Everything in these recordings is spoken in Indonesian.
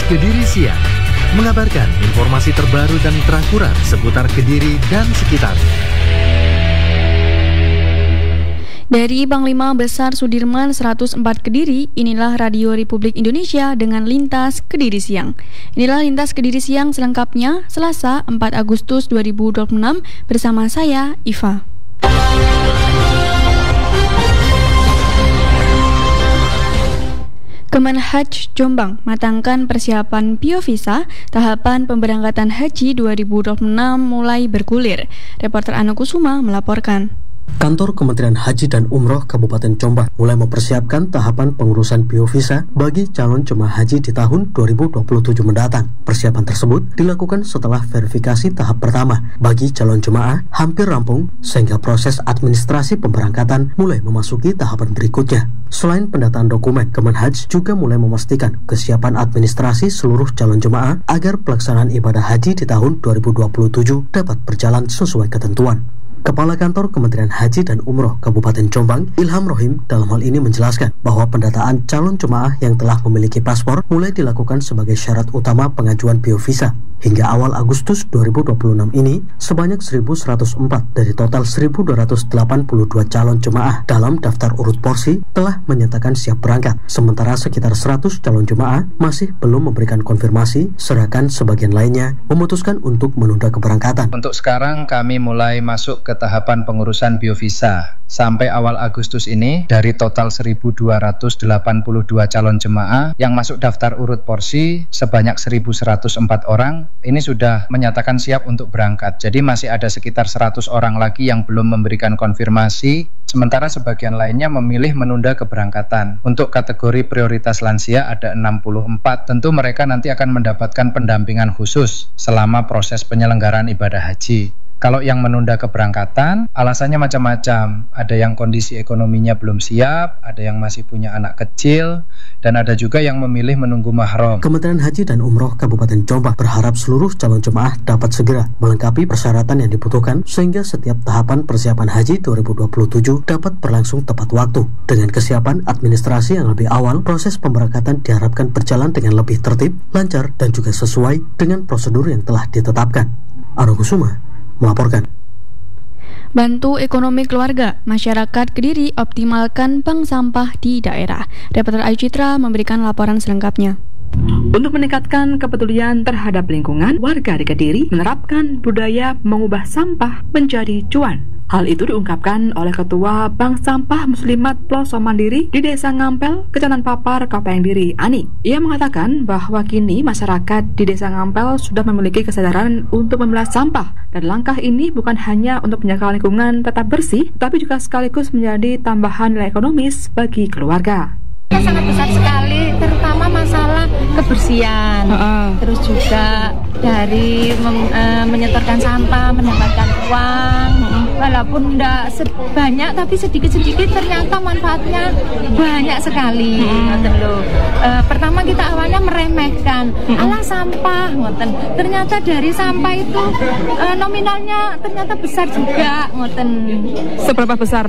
Kediri Siang, mengabarkan informasi terbaru dan terakurat seputar Kediri dan sekitarnya. Dari Panglima Besar Sudirman 104 Kediri, inilah Radio Republik Indonesia dengan Lintas Kediri Siang. Inilah Lintas Kediri Siang selengkapnya, Selasa 4 Agustus 2026 bersama saya, Iva. Kemenhaj Jombang matangkan persiapan biovisa, tahapan pemberangkatan haji 2026 mulai bergulir. Reporter Anu Kusuma melaporkan. Kantor Kementerian Haji dan Umroh Kabupaten Jombang mulai mempersiapkan tahapan pengurusan biovisa bagi calon jemaah haji di tahun 2027 mendatang. Persiapan tersebut dilakukan setelah verifikasi tahap pertama bagi calon jemaah hampir rampung, sehingga proses administrasi pemberangkatan mulai memasuki tahapan berikutnya. Selain pendataan dokumen, Kemenhaj juga mulai memastikan kesiapan administrasi seluruh calon jemaah agar pelaksanaan ibadah haji di tahun 2027 dapat berjalan sesuai ketentuan. Kepala Kantor Kementerian Haji dan Umroh Kabupaten Jombang, Ilham Rohim, dalam hal ini menjelaskan bahwa pendataan calon jemaah yang telah memiliki paspor mulai dilakukan sebagai syarat utama pengajuan biovisa. Hingga awal Agustus 2026 ini, sebanyak 1.104 dari total 1.282 calon jemaah dalam daftar urut porsi telah menyatakan siap berangkat. Sementara sekitar 100 calon jemaah masih belum memberikan konfirmasi, sedangkan sebagian lainnya memutuskan untuk menunda keberangkatan. Untuk sekarang kami mulai masuk ke tahapan pengurusan biovisa. Sampai awal Agustus ini, dari total 1.282 calon jemaah yang masuk daftar urut porsi sebanyak 1.104 orang, ini sudah menyatakan siap untuk berangkat. Jadi masih ada sekitar 100 orang lagi yang belum memberikan konfirmasi, sementara sebagian lainnya memilih menunda keberangkatan. Untuk kategori prioritas lansia ada 64, tentu mereka nanti akan mendapatkan pendampingan khusus selama proses penyelenggaraan ibadah haji. Kalau yang menunda keberangkatan, alasannya macam-macam. Ada yang kondisi ekonominya belum siap, ada yang masih punya anak kecil, dan ada juga yang memilih menunggu mahram. Kementerian Haji dan Umroh Kabupaten Jombang berharap seluruh calon jemaah dapat segera melengkapi persyaratan yang dibutuhkan sehingga setiap tahapan persiapan haji 2027 dapat berlangsung tepat waktu. Dengan kesiapan administrasi yang lebih awal, proses pemberangkatan diharapkan berjalan dengan lebih tertib, lancar, dan juga sesuai dengan prosedur yang telah ditetapkan. Anu Kusuma melaporkan. Bantu ekonomi keluarga, masyarakat Kediri optimalkan bank sampah di daerah. Reporter Ayu Citra memberikan laporan selengkapnya. Untuk meningkatkan kepedulian terhadap lingkungan, warga di Kediri menerapkan budaya mengubah sampah menjadi cuan. Hal itu diungkapkan oleh Ketua Bank Sampah Muslimat Ploso Mandiri di Desa Ngampel, Kecamatan Papar, Kabupaten Kediri, Ani. Ia mengatakan bahwa kini masyarakat di Desa Ngampel sudah memiliki kesadaran untuk memilah sampah, dan langkah ini bukan hanya untuk menjaga lingkungan tetap bersih, tetapi juga sekaligus menjadi tambahan nilai ekonomis bagi keluarga. Sangat besar sekali, terutama masalah kebersihan. Terus juga dari menyetorkan sampah, mendapatkan uang. Walaupun tidak sebanyak, tapi sedikit-sedikit ternyata manfaatnya banyak sekali. Pertama kita awalnya meremehkan, alah sampah, ngoten. Ternyata dari sampah itu nominalnya ternyata besar juga, ngoten. Seberapa besar?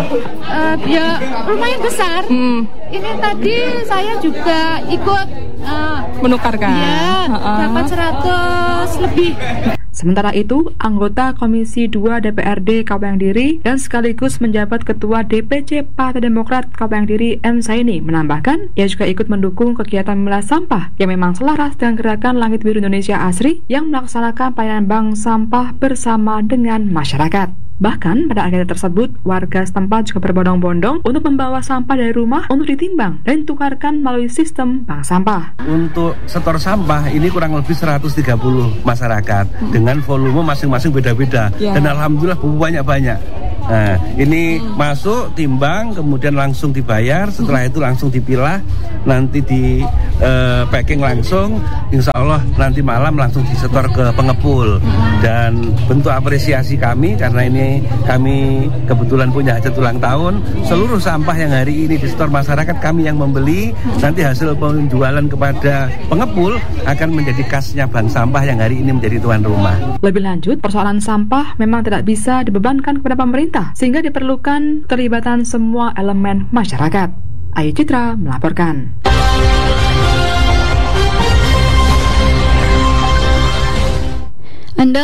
Ya lumayan besar. Ini tadi saya juga ikut menukarkan. Ya, dapat 100 lebih. Sementara itu, anggota Komisi 2 DPRD Kabupaten Kediri dan sekaligus menjabat Ketua DPC Partai Demokrat Kabupaten Kediri M. Saini menambahkan, ia juga ikut mendukung kegiatan memilah sampah yang memang selaras dengan gerakan Langit Biru Indonesia Asri yang melaksanakan pelayanan bank sampah bersama dengan masyarakat. Bahkan pada akhirnya tersebut, warga setempat juga berbondong-bondong untuk membawa sampah dari rumah untuk ditimbang dan ditukarkan melalui sistem bank sampah. Untuk setor sampah ini kurang lebih 130 masyarakat dengan volume masing-masing beda-beda dan alhamdulillah banyak-banyak. Nah, ini masuk, timbang, kemudian langsung dibayar, setelah itu langsung dipilah, nanti di packing langsung, insya Allah nanti malam langsung disetor ke pengepul. Dan bentuk apresiasi kami, karena ini kami kebetulan punya hajat ulang tahun, seluruh sampah yang hari ini disetor masyarakat kami yang membeli, nanti hasil penjualan kepada pengepul akan menjadi kasnya bank sampah yang hari ini menjadi tuan rumah. Lebih lanjut, persoalan sampah memang tidak bisa dibebankan kepada pemerintah, sehingga diperlukan keterlibatan semua elemen masyarakat. Ayu Citra melaporkan.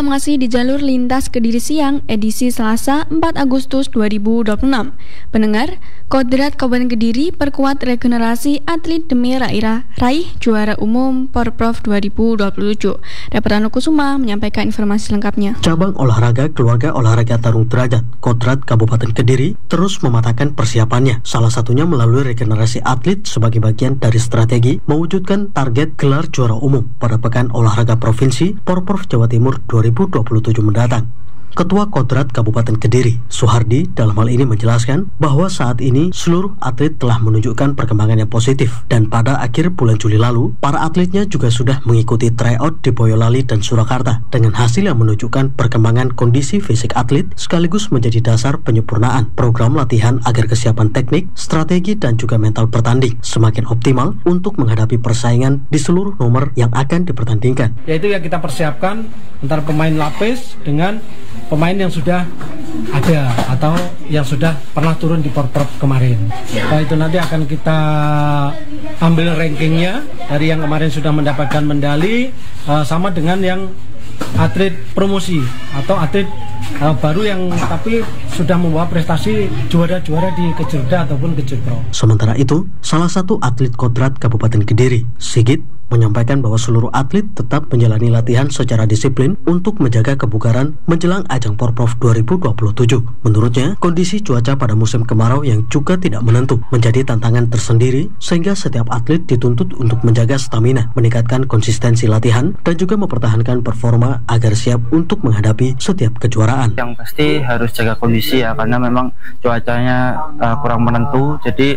Anda masih di jalur lintas Kediri Siang edisi Selasa 4 Agustus 2026. Pendengar, Kodrat Kabupaten Kediri perkuat regenerasi atlet demi raih juara umum Porprov 2027. Dapat Anu Kusuma menyampaikan informasi lengkapnya. Cabang olahraga keluarga olahraga tarung derajat Kodrat Kabupaten Kediri terus mematangkan persiapannya. Salah satunya melalui regenerasi atlet sebagai bagian dari strategi mewujudkan target gelar juara umum pada Pekan Olahraga Provinsi Porprov Jawa Timur 2027 mendatang. Ketua Kodrat Kabupaten Kediri, Suhardi, dalam hal ini menjelaskan bahwa saat ini seluruh atlet telah menunjukkan perkembangan yang positif dan pada akhir bulan Juli lalu, para atletnya juga sudah mengikuti tryout di Boyolali dan Surakarta dengan hasil yang menunjukkan perkembangan kondisi fisik atlet sekaligus menjadi dasar penyempurnaan program latihan agar kesiapan teknik, strategi dan juga mental bertanding semakin optimal untuk menghadapi persaingan di seluruh nomor yang akan dipertandingkan. Yaitu yang kita persiapkan antara pemain lapis dengan pemain yang sudah ada atau yang sudah pernah turun di Porprov kemarin. Nah, itu nanti akan kita ambil rankingnya dari yang kemarin sudah mendapatkan medali sama dengan yang atlet promosi atau atlet baru yang tapi sudah membawa prestasi juara-juara di Kejurda ataupun Kejurpro. Sementara itu, salah satu atlet Kodrat Kabupaten Kediri, Sigit, menyampaikan bahwa seluruh atlet tetap menjalani latihan secara disiplin untuk menjaga kebugaran menjelang ajang Porprov 2027. Menurutnya, kondisi cuaca pada musim kemarau yang juga tidak menentu menjadi tantangan tersendiri sehingga setiap atlet dituntut untuk menjaga stamina, meningkatkan konsistensi latihan, dan juga mempertahankan performa agar siap untuk menghadapi setiap kejuaraan. Yang pasti harus jaga kondisi ya, karena memang cuacanya kurang menentu, jadi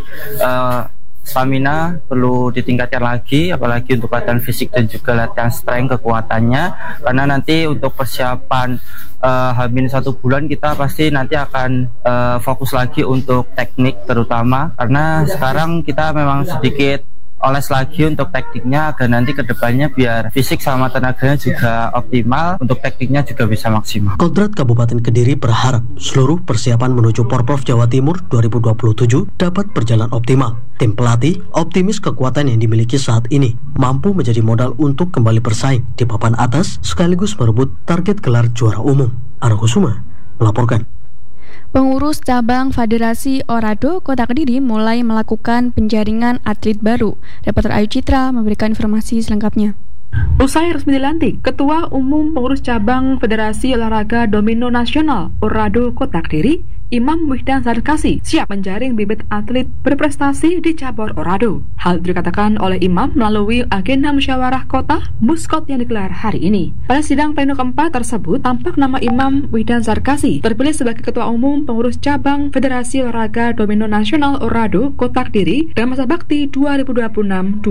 stamina perlu ditingkatkan lagi, apalagi untuk latihan fisik dan juga latihan strength kekuatannya, karena nanti untuk persiapan H-1 bulan kita pasti nanti akan fokus lagi untuk teknik terutama, karena sekarang kita memang sedikit oles lagi untuk tekniknya agar nanti kedepannya biar fisik sama tenaganya juga optimal, untuk tekniknya juga bisa maksimal. Kodrat Kabupaten Kediri berharap seluruh persiapan menuju Porprov Jawa Timur 2027 dapat berjalan optimal. Tim pelatih optimis kekuatan yang dimiliki saat ini mampu menjadi modal untuk kembali bersaing di papan atas sekaligus merebut target gelar juara umum. Anu Kusuma melaporkan. Pengurus cabang Federasi Orado Kota Kediri mulai melakukan penjaringan atlet baru. Reporter Ayu Citra memberikan informasi selengkapnya. Usai resmi dilantik, Ketua Umum Pengurus Cabang Federasi Olahraga Domino Nasional Orado Kota Kediri, Imam Wihdan Sarkasi, siap menjaring bibit atlet berprestasi di cabur Orado. Hal itu dikatakan oleh Imam melalui agenda musyawarah kota Muskot yang digelar hari ini. Pada sidang pleno keempat tersebut, tampak nama Imam Wihdan Sarkasi terpilih sebagai Ketua Umum Pengurus Cabang Federasi Olahraga Domino Nasional Orado Kota Kediri dalam masa bakti 2026-2030.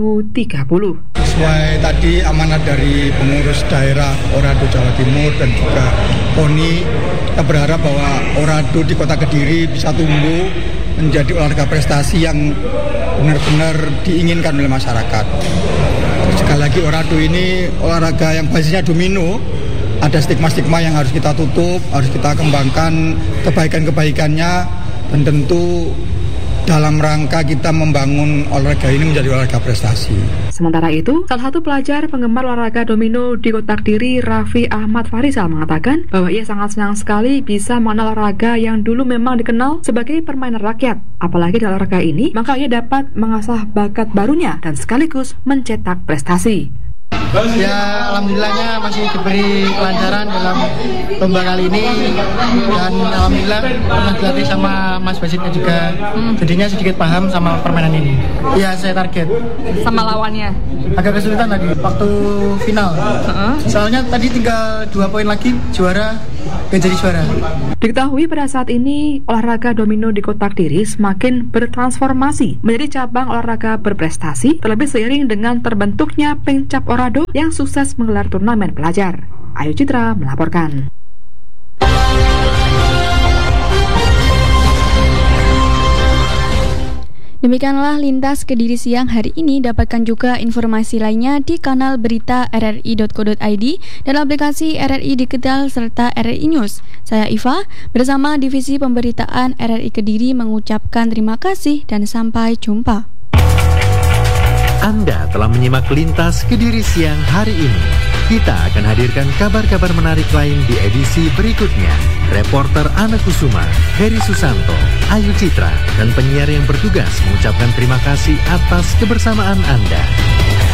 Sesuai tadi amanat dari pengurus daerah Orado Jawa Timur dan juga KONI, kita berharap bahwa Orado di Kota Kediri bisa tumbuh menjadi olahraga prestasi yang benar-benar diinginkan oleh masyarakat. Sekali lagi, Orado ini olahraga yang basisnya domino. Ada stigma-stigma yang harus kita tutup, harus kita kembangkan kebaikan-kebaikannya, dan tentu dalam rangka kita membangun olahraga ini menjadi olahraga prestasi. Sementara itu, salah satu pelajar penggemar olahraga domino di Kota Kediri, Raffi Ahmad Farisal, mengatakan bahwa ia sangat senang sekali bisa mengenal olahraga yang dulu memang dikenal sebagai permainan rakyat. Apalagi di olahraga ini, maka ia dapat mengasah bakat barunya dan sekaligus mencetak prestasi. Ya, alhamdulillahnya masih diberi kelancaran dalam lomba kali ini, dan alhamdulillah pernah dilatih sama Mas Basitnya juga, jadinya sedikit paham sama permainan ini. Ya, saya target sama lawannya agak kesulitan tadi waktu final. Soalnya tadi tinggal 2 poin lagi juara, jadi juara. Diketahui pada saat ini olahraga domino di Kota Kediri semakin bertransformasi menjadi cabang olahraga berprestasi, terlebih seiring dengan terbentuknya Pengcap Orado yang sukses menggelar turnamen pelajar. Ayu Citra melaporkan. Demikianlah Lintas Kediri Siang hari ini. Dapatkan juga informasi lainnya di kanal berita rri.co.id dan aplikasi RRI Digital serta RRI News. Saya Iva bersama Divisi Pemberitaan RRI Kediri mengucapkan terima kasih dan sampai jumpa. Anda telah menyimak Lintas Kediri Siang hari ini. Kita akan hadirkan kabar-kabar menarik lain di edisi berikutnya. Reporter Ana Kusuma, Heri Susanto, Ayu Citra, dan penyiar yang bertugas mengucapkan terima kasih atas kebersamaan Anda.